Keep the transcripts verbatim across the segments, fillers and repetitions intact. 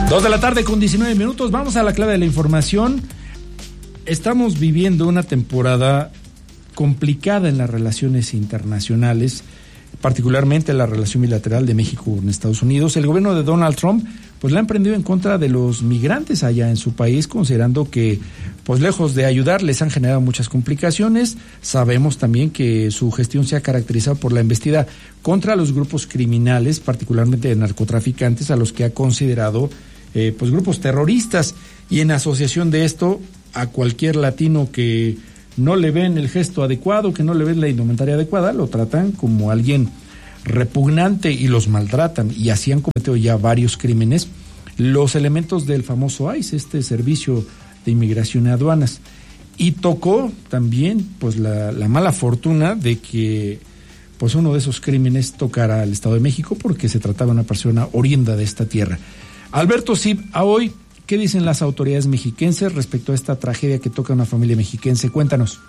Dos de la tarde con diecinueve minutos. Vamos a la clave de la información. Estamos viviendo una temporada complicada en las relaciones internacionales, particularmente la relación bilateral de México con Estados Unidos. El gobierno de Donald Trump pues la ha emprendido en contra de los migrantes allá en su país, considerando que pues lejos de ayudar les han generado muchas complicaciones. Sabemos también que su gestión se ha caracterizado por la embestida contra los grupos criminales, particularmente de narcotraficantes, a los que ha considerado eh, pues grupos terroristas, y en asociación de esto a cualquier latino que no le ven el gesto adecuado, que no le ven la indumentaria adecuada, lo tratan como alguien repugnante y los maltratan, y así han cometido ya varios crímenes los elementos del famoso I C E, este servicio de inmigración y aduanas. Y tocó también pues la, la mala fortuna de que pues uno de esos crímenes tocara al Estado de México, porque se trataba de una persona oriunda de esta tierra. Alberto Sib, a hoy, ¿qué dicen las autoridades mexiquenses respecto a esta tragedia que toca a una familia mexiquense? Cuéntanos.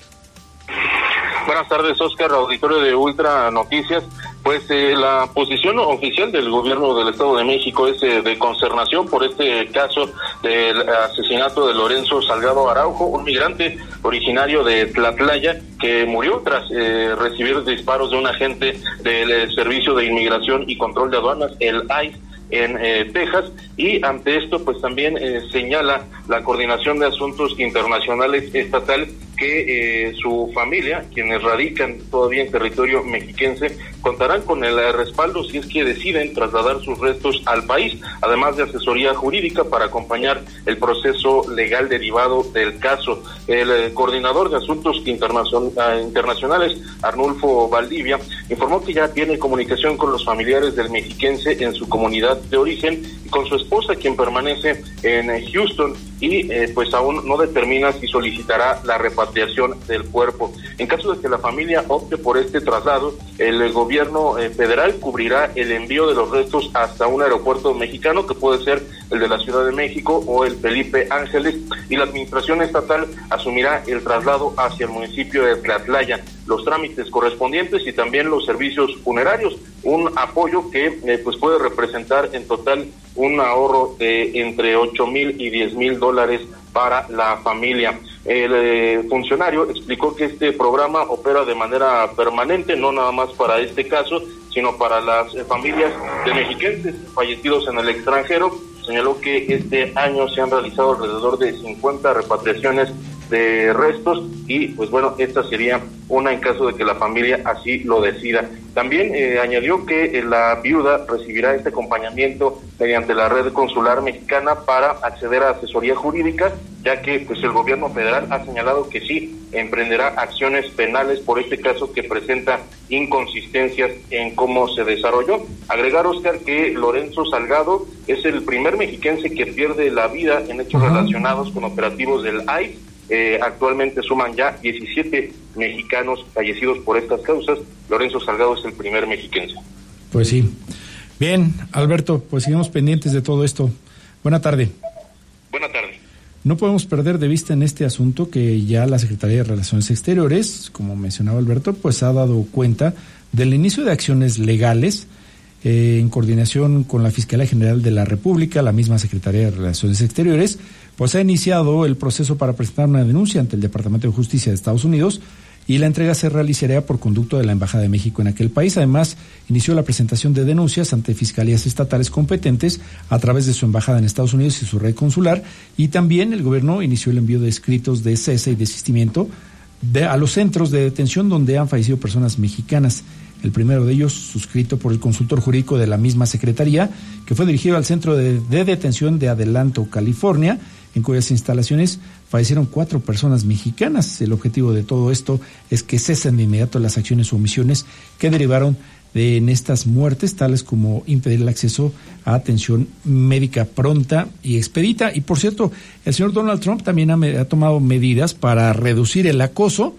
Buenas tardes, Oscar, auditorio de Ultra Noticias. Pues eh, la posición oficial del gobierno del Estado de México es eh, de consternación por este caso del asesinato de Lorenzo Salgado Araujo, un migrante originario de Tlatlaya que murió tras eh, recibir disparos de un agente del eh, Servicio de Inmigración y Control de Aduanas, el I C E, en eh, Texas. Y ante esto pues también eh, señala la Coordinación de Asuntos Internacionales Estatal que eh, su familia, quienes radican todavía en territorio mexiquense, contarán con el eh, respaldo si es que deciden trasladar sus restos al país, además de asesoría jurídica para acompañar el proceso legal derivado del caso. El eh, coordinador de Asuntos Internacion- eh, Internacionales, Arnulfo Valdivia, informó que ya tiene comunicación con los familiares del mexiquense en su comunidad de origen y con su esposa, quien permanece en eh, Houston, y eh, pues aún no determina si solicitará la repatriación del cuerpo. En caso de que la familia opte por este traslado, el gobierno eh, federal cubrirá el envío de los restos hasta un aeropuerto mexicano, que puede ser el de la Ciudad de México o el Felipe Ángeles, y la administración estatal asumirá el traslado hacia el municipio de Tlatlaya, los trámites correspondientes y también los servicios funerarios, un apoyo que eh, pues puede representar en total un ahorro de entre ocho mil y diez mil dólares para la familia. El eh, funcionario explicó que este programa opera de manera permanente, no nada más para este caso, sino para las eh, familias de mexiquenses fallecidos en el extranjero. Señaló que este año se han realizado alrededor de cincuenta repatriaciones de restos y pues bueno, esta sería una en caso de que la familia así lo decida. También eh, añadió que eh, la viuda recibirá este acompañamiento mediante la red consular mexicana para acceder a asesoría jurídica, ya que pues el gobierno federal ha señalado que sí emprenderá acciones penales por este caso que presenta inconsistencias en cómo se desarrolló. Agregar, Oscar, que Lorenzo Salgado es el primer mexiquense que pierde la vida en hechos uh-huh. relacionados con operativos del I C E. Eh, actualmente suman ya diecisiete mexicanos fallecidos por estas causas. Lorenzo Salgado es el primer mexiquense. Pues sí. Bien, Alberto, pues seguimos pendientes de todo esto. Buena tarde. Buena tarde. No podemos perder de vista en este asunto que ya la Secretaría de Relaciones Exteriores, como mencionaba Alberto, pues ha dado cuenta del inicio de acciones legales eh, en coordinación con la Fiscalía General de la República, la misma Secretaría de Relaciones Exteriores, pues ha iniciado el proceso para presentar una denuncia ante el Departamento de Justicia de Estados Unidos, y la entrega se realizaría por conducto de la Embajada de México en aquel país. Además, inició la presentación de denuncias ante fiscalías estatales competentes a través de su embajada en Estados Unidos y su red consular, y también el gobierno inició el envío de escritos de cese y desistimiento de, a los centros de detención donde han fallecido personas mexicanas. El primero de ellos, suscrito por el consultor jurídico de la misma Secretaría, que fue dirigido al Centro de, de Detención de Adelanto, California, en cuyas instalaciones fallecieron cuatro personas mexicanas. El objetivo de todo esto es que cesen de inmediato las acciones o omisiones que derivaron de en estas muertes, tales como impedir el acceso a atención médica pronta y expedita. Y por cierto, el señor Donald Trump también ha, ha tomado medidas para reducir el acoso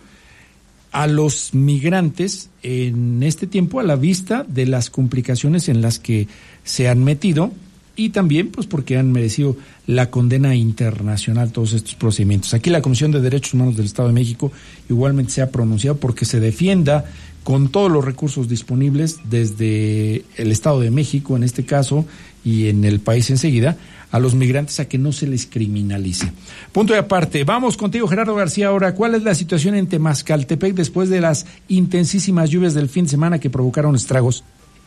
a los migrantes en este tiempo, a la vista de las complicaciones en las que se han metido y también pues porque han merecido la condena internacional todos estos procedimientos. Aquí la Comisión de Derechos Humanos del Estado de México igualmente se ha pronunciado porque se defienda con todos los recursos disponibles desde el Estado de México, en este caso, y en el país enseguida, a los migrantes a que no se les criminalice. Punto de aparte. Vamos contigo, Gerardo García. Ahora, ¿cuál es la situación en Temascaltepec después de las intensísimas lluvias del fin de semana que provocaron estragos?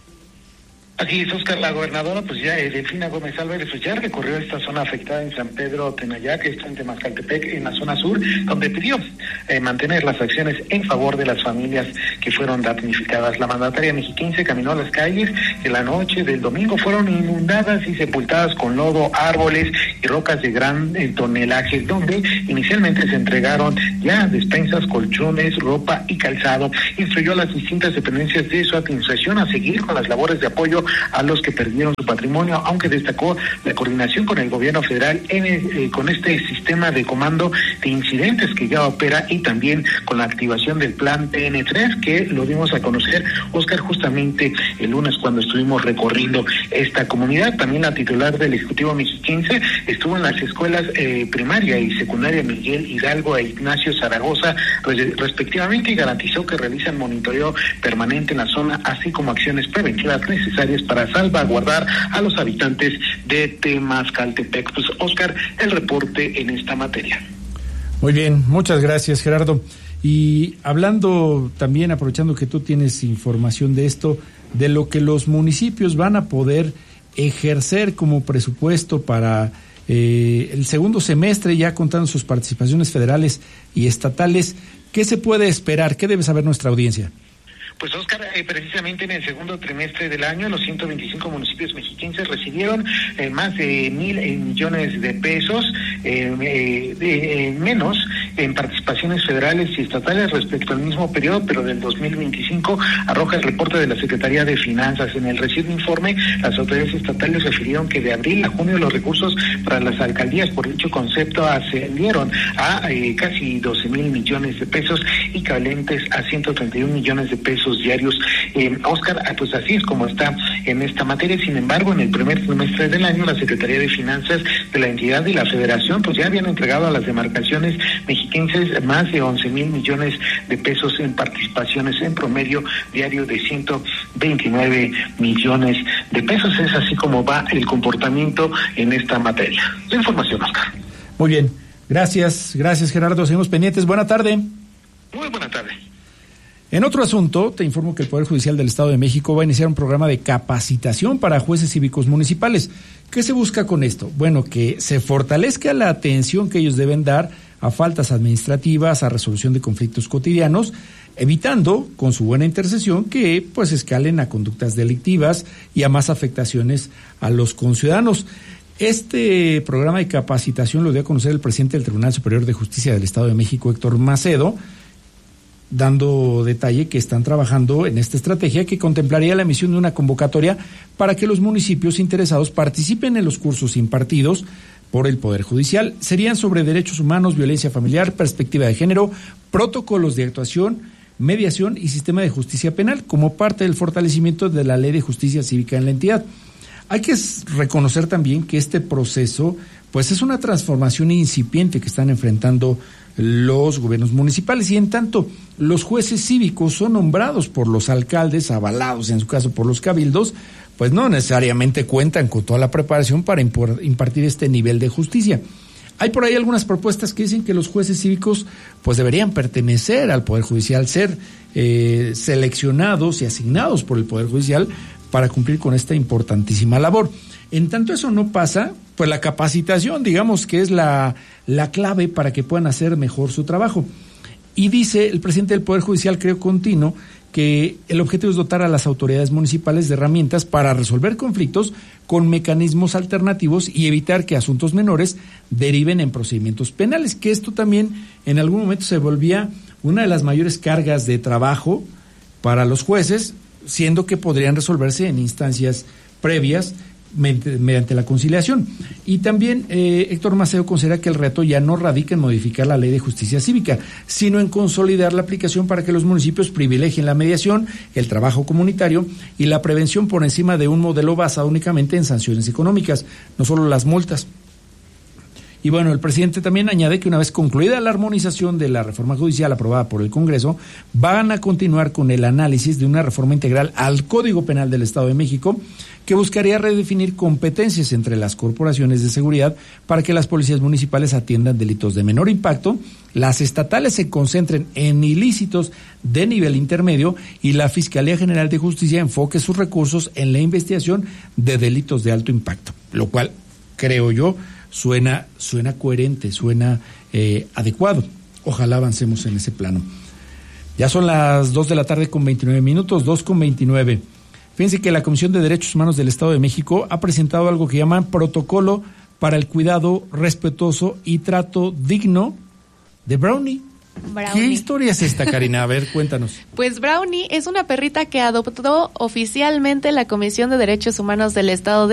Así es, Oscar, la gobernadora, pues ya, eh, Delfina Gómez Álvarez, pues ya recorrió esta zona afectada en San Pedro Tenayá, que está en Temascaltepec, en la zona sur, donde pidió eh, mantener las acciones en favor de las familias que fueron damnificadas. La mandataria mexiquense caminó a las calles que la noche del domingo fueron inundadas y sepultadas con lodo, árboles y rocas de gran eh, tonelaje, donde inicialmente se entregaron ya despensas, colchones, ropa y calzado. Instruyó a las distintas dependencias de su administración a seguir con las labores de apoyo a los que perdieron su patrimonio, aunque destacó la coordinación con el gobierno federal en el, eh, con este sistema de comando de incidentes que ya opera, y también con la activación del plan P N tres, que lo dimos a conocer, Oscar, justamente el lunes cuando estuvimos recorriendo esta comunidad. También la titular del Ejecutivo mexiquense estuvo en las escuelas eh, primaria y secundaria Miguel Hidalgo e Ignacio Zaragoza res, respectivamente, y garantizó que realizan monitoreo permanente en la zona, así como acciones preventivas necesarias para salvaguardar a los habitantes de Temascaltepec. Pues, Oscar, el reporte en esta materia. Muy bien, muchas gracias, Gerardo. Y hablando también, aprovechando que tú tienes información de esto, de lo que los municipios van a poder ejercer como presupuesto para eh, el segundo semestre, ya contando sus participaciones federales y estatales, ¿qué se puede esperar? ¿Qué debe saber nuestra audiencia? Pues, Oscar, eh, precisamente en el segundo trimestre del año, los ciento veinticinco municipios mexiquenses recibieron eh, más de mil eh, millones de pesos eh, eh, de, eh, menos en participaciones federales y estatales respecto al mismo periodo, pero del dos mil veinticinco, arroja el reporte de la Secretaría de Finanzas. En el reciente informe, las autoridades estatales refirieron que de abril a junio los recursos para las alcaldías por dicho concepto ascendieron a eh, casi doce mil millones de pesos, equivalentes a ciento treinta y un millones de pesos diarios. Eh, Oscar, pues así es como está en esta materia. Sin embargo, en el primer trimestre del año, la Secretaría de Finanzas de la entidad y la Federación pues ya habían entregado a las demarcaciones mexiquenses más de once mil millones de pesos en participaciones, en promedio diario de ciento veintinueve millones de pesos. Es así como va el comportamiento en esta materia. La información, Oscar. Muy bien, gracias, gracias, Gerardo. Seguimos pendientes. Buena tarde. Muy buena tarde. En otro asunto, te informo que el Poder Judicial del Estado de México va a iniciar un programa de capacitación para jueces cívicos municipales. ¿Qué se busca con esto? Bueno, que se fortalezca la atención que ellos deben dar a faltas administrativas, a resolución de conflictos cotidianos, evitando, con su buena intercesión, que pues escalen a conductas delictivas y a más afectaciones a los conciudadanos. Este programa de capacitación lo dio a conocer el presidente del Tribunal Superior de Justicia del Estado de México, Héctor Macedo, dando detalle que están trabajando en esta estrategia que contemplaría la emisión de una convocatoria para que los municipios interesados participen en los cursos impartidos por el Poder Judicial. Serían sobre derechos humanos, violencia familiar, perspectiva de género, protocolos de actuación, mediación y sistema de justicia penal, como parte del fortalecimiento de la Ley de Justicia Cívica en la entidad. Hay que reconocer también que este proceso pues es una transformación incipiente que están enfrentando los gobiernos municipales, y en tanto los jueces cívicos son nombrados por los alcaldes, avalados en su caso por los cabildos, pues no necesariamente cuentan con toda la preparación para impartir este nivel de justicia. Hay por ahí algunas propuestas que dicen que los jueces cívicos pues deberían pertenecer al Poder Judicial, ser eh, seleccionados y asignados por el Poder Judicial para cumplir con esta importantísima labor. En tanto eso no pasa, pues la capacitación, digamos que es la, la clave para que puedan hacer mejor su trabajo. Y dice el presidente del Poder Judicial, Creo Continuo, que el objetivo es dotar a las autoridades municipales de herramientas para resolver conflictos con mecanismos alternativos y evitar que asuntos menores deriven en procedimientos penales, que esto también en algún momento se volvía una de las mayores cargas de trabajo para los jueces, siendo que podrían resolverse en instancias previas mediante la conciliación. Y también eh, Héctor Macedo considera que el reto ya no radica en modificar la ley de justicia cívica, sino en consolidar la aplicación para que los municipios privilegien la mediación, el trabajo comunitario y la prevención por encima de un modelo basado únicamente en sanciones económicas, no solo las multas. Y bueno, el presidente también añade que una vez concluida la armonización de la reforma judicial aprobada por el Congreso, van a continuar con el análisis de una reforma integral al Código Penal del Estado de México que buscaría redefinir competencias entre las corporaciones de seguridad para que las policías municipales atiendan delitos de menor impacto, las estatales se concentren en ilícitos de nivel intermedio y la Fiscalía General de Justicia enfoque sus recursos en la investigación de delitos de alto impacto, lo cual, creo yo, Suena, suena coherente, suena eh, adecuado. Ojalá avancemos en ese plano. Ya son las dos de la tarde con veintinueve minutos, dos con veintinueve. Fíjense que la Comisión de Derechos Humanos del Estado de México ha presentado algo que llaman Protocolo para el Cuidado Respetuoso y Trato Digno de Brownie. Brownie. ¿Qué historia es esta, Karina? A ver, cuéntanos. Pues Brownie es una perrita que adoptó oficialmente la Comisión de Derechos Humanos del Estado de